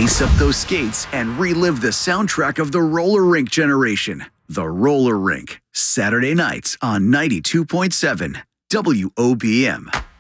Lace up those skates and relive the soundtrack of the roller rink generation. The Roller Rink, Saturday nights on 92.7 WOBM.